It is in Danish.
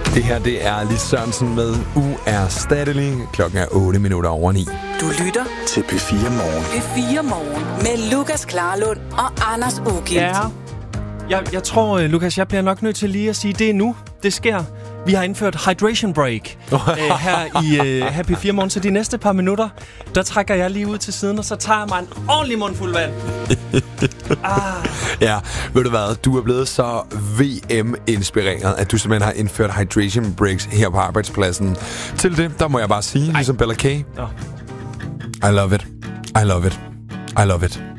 Det her, det er Lis Sørensen med Uerstattelig. Klokken er 8:08. Du lytter til P4 Morgen. P4 Morgen med Lukas Klarlund og Anders Ågilt. Ja, jeg tror, Lukas, jeg bliver nok nødt til lige at sige, det er nu. Det sker. Vi har indført hydration break her i Happy 4 Morgen. Så de næste par minutter, der trækker jeg lige ud til siden, og så tager jeg mig en ordentlig mundfuld vand. Ja, ved du hvad? Du er blevet så VM-inspireret, at du simpelthen har indført hydration breaks her på arbejdspladsen. Til det, der må jeg bare sige, ligesom Bella K. I love it. I love it. I love it.